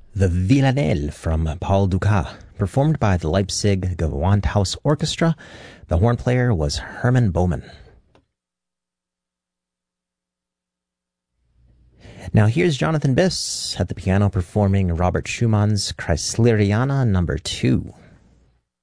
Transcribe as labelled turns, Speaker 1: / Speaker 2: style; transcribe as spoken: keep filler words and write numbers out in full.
Speaker 1: The Villanelle from Paul Dukas, performed by the Leipzig Gewandhaus Orchestra. The horn player was Hermann Baumann. Now here's Jonathan Biss at the piano performing Robert Schumann's Kreisleriana number two.